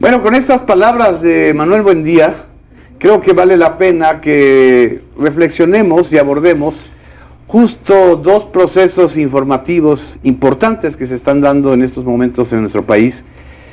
Bueno, con estas palabras de Manuel Buendía, creo que vale la pena que reflexionemos y abordemos justo dos procesos informativos importantes que se están dando en estos momentos en nuestro país,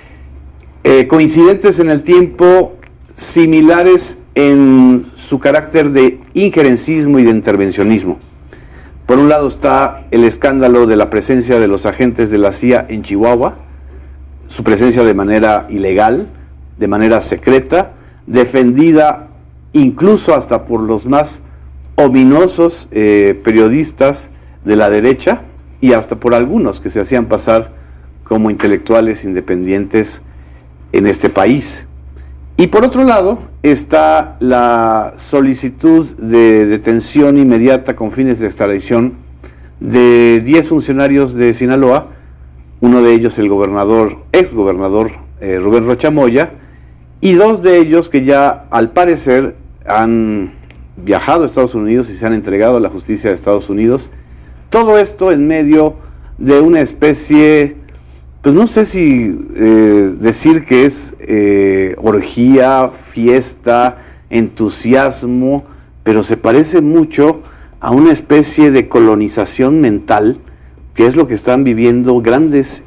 coincidentes en el tiempo, similares en su carácter de injerencismo y de intervencionismo. Por un lado está el escándalo de la presencia de los agentes de la CIA en Chihuahua, su presencia de manera ilegal, de manera secreta, defendida incluso hasta por los más ominosos periodistas de la derecha y hasta por algunos que se hacían pasar como intelectuales independientes en este país. Y por otro lado está la solicitud de detención inmediata con fines de extradición de 10 funcionarios de Sinaloa, uno de ellos el exgobernador Rubén Rocha Moya, y dos de ellos que ya al parecer han viajado a Estados Unidos y se han entregado a la justicia de Estados Unidos. Todo esto en medio de una especie, pues no sé si decir que es orgía, fiesta, entusiasmo, pero se parece mucho a una especie de colonización mental, que es lo que están viviendo grandes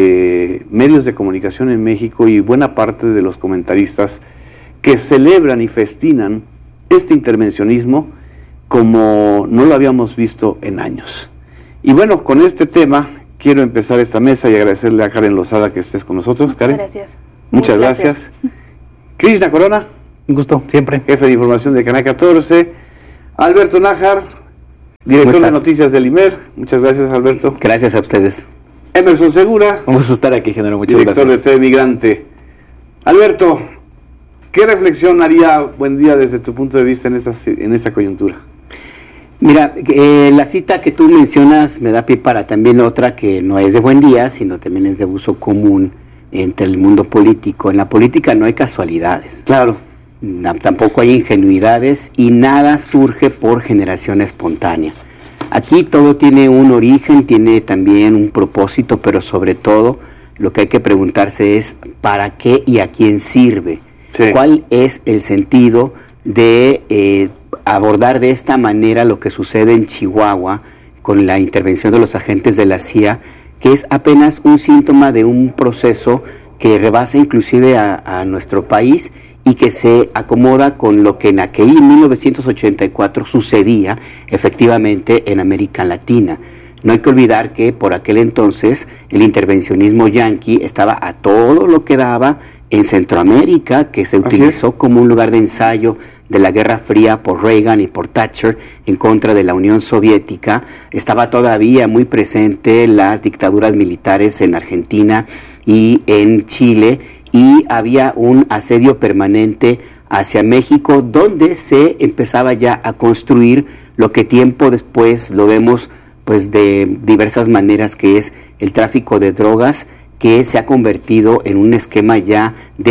medios de comunicación en México y buena parte de los comentaristas que celebran y festinan este intervencionismo como no lo habíamos visto en años. Y bueno, con este tema quiero empezar esta mesa y agradecerle a Karen Lozada que estés con nosotros. Karen. Gracias. Muchas gracias. Krishna Corona. Un gusto, siempre. Jefe de información de Canal 14. Alberto Nájar, director de noticias del IMER. Muchas gracias, Alberto. Gracias a ustedes. Emerson Segura. Vamos a estar aquí, Genaro. Muchas director gracias. de TV Migrante. Alberto, ¿qué reflexión haría Buendía desde tu punto de vista en esta coyuntura? Mira, la cita que tú mencionas me da pie para también otra que no es de Buendía, sino también es de uso común entre el mundo político. En la política no hay casualidades. Claro. Tampoco hay ingenuidades y nada surge por generación espontánea. Aquí todo tiene un origen, tiene también un propósito, pero sobre todo lo que hay que preguntarse es ¿para qué y a quién sirve? Sí. ¿Cuál es el sentido de abordar de esta manera lo que sucede en Chihuahua con la intervención de los agentes de la CIA, que es apenas un síntoma de un proceso que rebasa inclusive a nuestro país y que se acomoda con lo que en aquel 1984 sucedía efectivamente en América Latina? No hay que olvidar que por aquel entonces el intervencionismo yanqui estaba a todo lo que daba en Centroamérica, que se utilizó como un lugar de ensayo de la Guerra Fría por Reagan y por Thatcher en contra de la Unión Soviética. Estaba todavía muy presente las dictaduras militares en Argentina y en Chile, y había un asedio permanente hacia México, donde se empezaba ya a construir lo que tiempo después lo vemos pues de diversas maneras, que es el tráfico de drogas, que se ha convertido en un esquema ya de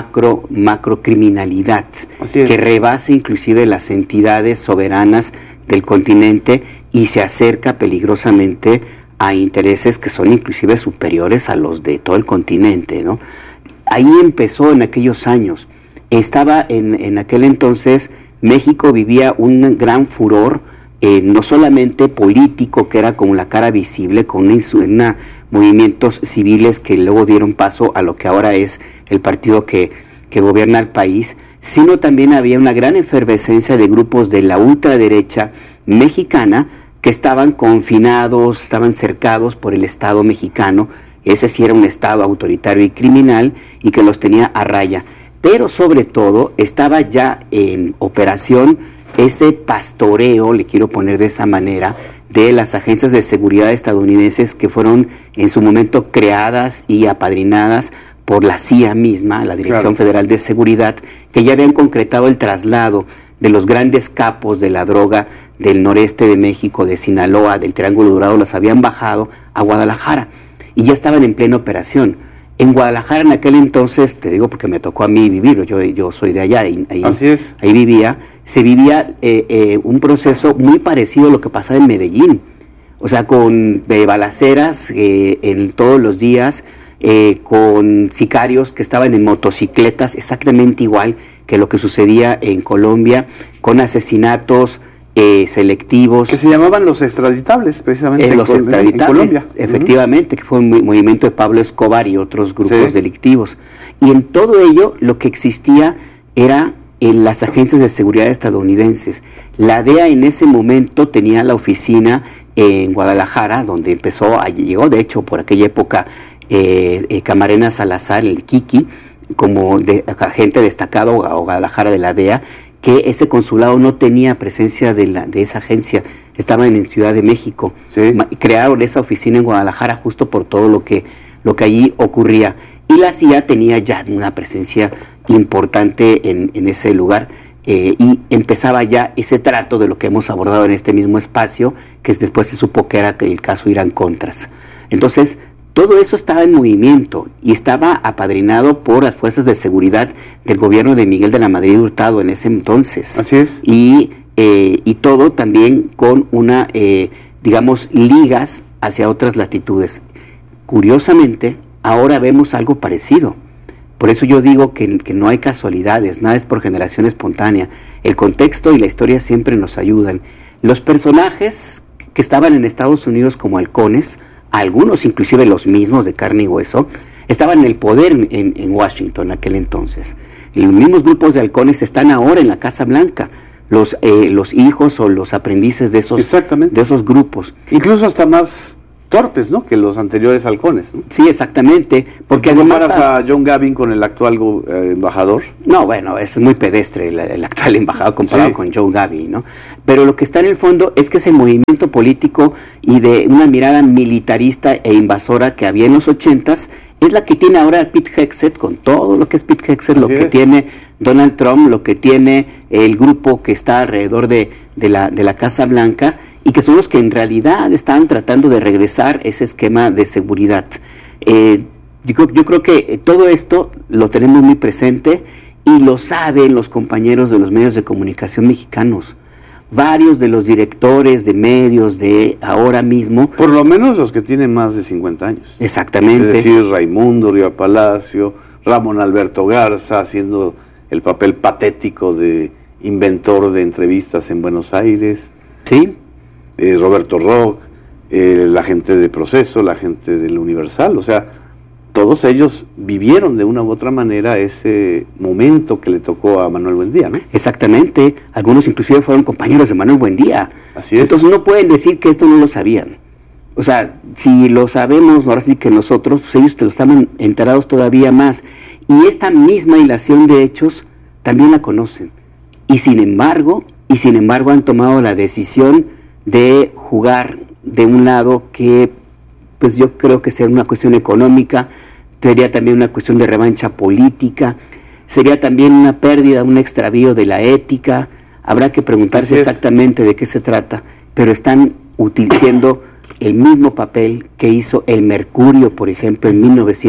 macrocriminalidad, que rebasa inclusive las entidades soberanas del continente y se acerca peligrosamente a intereses que son inclusive superiores a los de todo el continente, ¿no? Ahí empezó en aquellos años. Estaba en aquel entonces, México vivía un gran furor, no solamente político, que era como la cara visible, con movimientos civiles que luego dieron paso a lo que ahora es el partido que gobierna el país, sino también había una gran efervescencia de grupos de la ultraderecha mexicana que estaban confinados, estaban cercados por el Estado mexicano. Ese sí era un Estado autoritario y criminal y que los tenía a raya. Pero sobre todo estaba ya en operación ese pastoreo, le quiero poner de esa manera, de las agencias de seguridad estadounidenses que fueron en su momento creadas y apadrinadas por la CIA misma, la Dirección Federal de Seguridad, que ya habían concretado el traslado de los grandes capos de la droga del noreste de México, de Sinaloa, del Triángulo Dorado, los habían bajado a Guadalajara y ya estaban en plena operación. En Guadalajara en aquel entonces, te digo porque me tocó a mí vivirlo, yo soy de allá, ahí vivía, se vivía un proceso muy parecido a lo que pasaba en Medellín, o sea, con balaceras en todos los días, con sicarios que estaban en motocicletas, exactamente igual que lo que sucedía en Colombia, con asesinatos selectivos. Que se llamaban los extraditables, precisamente. Los extraditables, en Colombia. Efectivamente, que fue un movimiento de Pablo Escobar y otros grupos delictivos. Y en todo ello, lo que existía era en las agencias de seguridad estadounidenses. La DEA en ese momento tenía la oficina en Guadalajara, donde llegó de hecho por aquella época Camarena Salazar, el Kiki, como agente destacado a Guadalajara de la DEA, que ese consulado no tenía presencia de esa agencia, estaban en Ciudad de México. Crearon esa oficina en Guadalajara justo por todo lo que allí ocurría. Y la CIA tenía ya una presencia importante en ese lugar, y empezaba ya ese trato de lo que hemos abordado en este mismo espacio, que después se supo que era el caso Irán-Contras. Entonces, todo eso estaba en movimiento y estaba apadrinado por las fuerzas de seguridad del gobierno de Miguel de la Madrid Hurtado en ese entonces. Así es. Y todo también con digamos, ligas hacia otras latitudes. Curiosamente, ahora vemos algo parecido. Por eso yo digo que no hay casualidades, nada es por generación espontánea. El contexto y la historia siempre nos ayudan. Los personajes que estaban en Estados Unidos como halcones, algunos inclusive los mismos de carne y hueso, estaban en el poder en Washington en aquel entonces. Los mismos grupos de halcones están ahora en la Casa Blanca, los hijos o los aprendices de esos grupos. Incluso hasta más torpes, ¿no?, que los anteriores halcones, ¿no? Sí, exactamente. Porque ¿Tú comparas a John Gavin con el actual embajador? No, bueno, es muy pedestre el actual embajador comparado con John Gavin, ¿no? Pero lo que está en el fondo es que ese movimiento político y de una mirada militarista e invasora que había en los 80s es la que tiene ahora Pete Hegseth, con todo lo que es Pete Hegseth, lo que tiene Donald Trump, lo que tiene el grupo que está alrededor de la Casa Blanca, y que son los que en realidad están tratando de regresar ese esquema de seguridad. Yo creo que todo esto lo tenemos muy presente y lo saben los compañeros de los medios de comunicación mexicanos. Varios de los directores de medios de ahora mismo... Por lo menos los que tienen más de 50 años. Exactamente. Es decir, Raimundo Riva Palacio, Ramón Alberto Garza, haciendo el papel patético de inventor de entrevistas en Buenos Aires. Sí. Roberto Rock, la gente de Proceso, la gente del Universal, o sea, todos ellos vivieron de una u otra manera ese momento que le tocó a Manuel Buendía, ¿no? Exactamente, algunos inclusive fueron compañeros de Manuel Buendía. Así es. Entonces no pueden decir que esto no lo sabían. O sea, si lo sabemos, ahora sí que nosotros, pues ellos te lo estaban enterados todavía más. Y esta misma hilación de hechos también la conocen. Y sin embargo han tomado la decisión de jugar de un lado que pues yo creo que sería una cuestión económica, sería también una cuestión de revancha política, sería también una pérdida, un extravío de la ética. Habrá que preguntarse exactamente de qué se trata, pero están utilizando el mismo papel que hizo el Mercurio, por ejemplo, en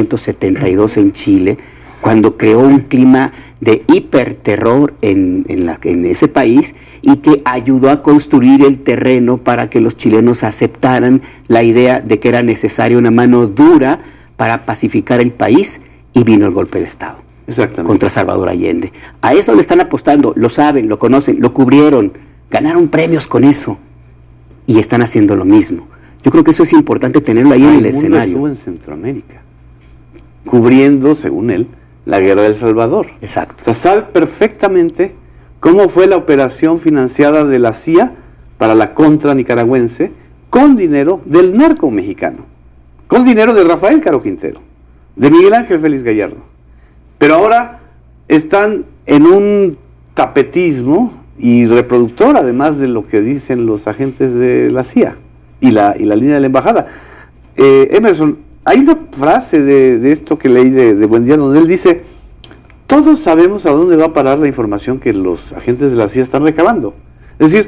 1972 en Chile, cuando creó un clima de hiperterror en ese país y que ayudó a construir el terreno para que los chilenos aceptaran la idea de que era necesaria una mano dura para pacificar el país, y vino el golpe de Estado. Exactamente. Contra Salvador Allende. A eso le están apostando, lo saben, lo conocen, lo cubrieron, ganaron premios con eso y están haciendo lo mismo. Yo creo que eso es importante tenerlo ahí en el escenario. Estuvo en Centroamérica, cubriendo, según él, la guerra del Salvador. Exacto. O sea, sabe perfectamente cómo fue la operación financiada de la CIA para la contra nicaragüense con dinero del narco mexicano, con dinero de Rafael Caro Quintero, de Miguel Ángel Félix Gallardo. Pero ahora están en un tapetismo y reproductor, además de lo que dicen los agentes de la CIA y la línea de la embajada. Emerson, hay una frase de esto que leí de Buendía, donde él dice: todos sabemos a dónde va a parar la información que los agentes de la CIA están recabando. Es decir,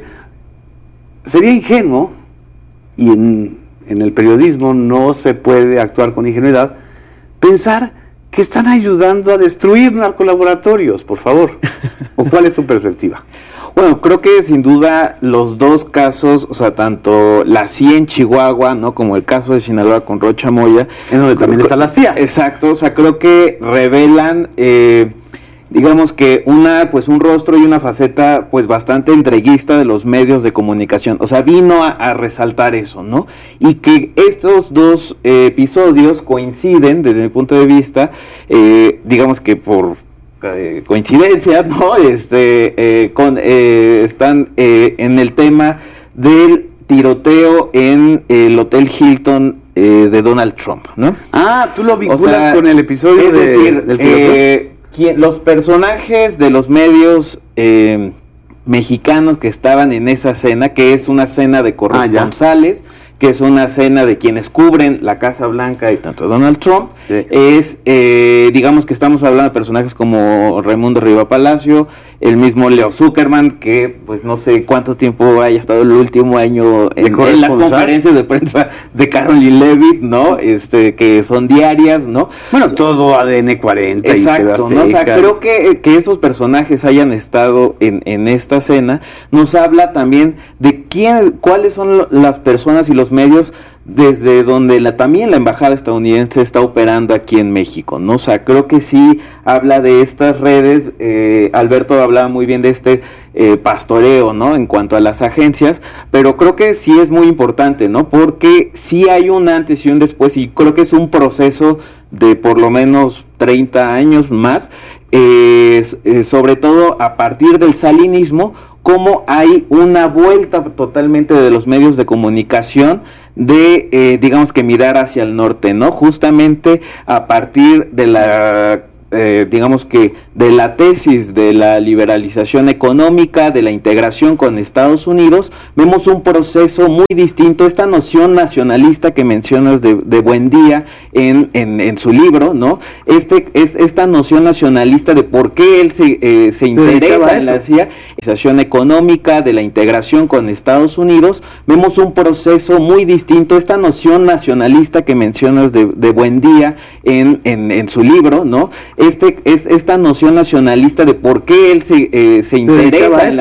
sería ingenuo, y en el periodismo no se puede actuar con ingenuidad, pensar que están ayudando a destruir narcolaboratorios, por favor. ¿O cuál es tu perspectiva? Bueno, creo que sin duda los dos casos, o sea, tanto la CIA en Chihuahua, ¿no? Como el caso de Sinaloa con Rocha Moya. En donde también está la CIA. Exacto, o sea, creo que revelan, digamos que un rostro y una faceta pues bastante entreguista de los medios de comunicación. O sea, vino a resaltar eso, ¿no? Y que estos dos episodios coinciden, desde mi punto de vista, digamos que por coincidencia, ¿no? Están en el tema del tiroteo en el Hotel Hilton de Donald Trump, ¿no? Ah, tú lo vinculas con el episodio del tiroteo. Los personajes de los medios mexicanos que estaban en esa cena, que es una cena de corresponsales, que es una cena de quienes cubren la Casa Blanca y tanto Donald Trump, sí. Es, digamos que estamos hablando de personajes como Raimundo Riva Palacio, el mismo Leo Zuckerman, que pues no sé cuánto tiempo haya estado el último año en las conferencias de prensa de Caroline Leavitt, ¿no? Que son diarias, ¿no? Bueno, todo ADN 40. Exacto, ¿no? O sea, creo que estos personajes hayan estado en esta cena, nos habla también de cuáles son las personas y los medios desde donde también la embajada estadounidense está operando aquí en México, ¿no? O sea, creo que sí habla de estas redes. Alberto hablaba muy bien de este pastoreo, ¿no? En cuanto a las agencias, pero creo que sí es muy importante, ¿no? Porque sí hay un antes y un después, y creo que es un proceso de por lo menos 30 años más, sobre todo a partir del salinismo, cómo hay una vuelta totalmente de los medios de comunicación de, digamos que mirar hacia el norte, ¿no? Justamente a partir de la, digamos que de la tesis de la liberalización económica, de la integración con Estados Unidos, vemos un proceso muy distinto. Esta noción nacionalista que mencionas de Buendía en su libro, ¿no? Esta noción nacionalista de por qué él se interesa en la liberalización económica, de la integración con Estados Unidos, vemos un proceso muy distinto. Esta noción nacionalista que mencionas de Buendía en su libro, ¿no? Esta noción nacionalista de por qué él se interesa en la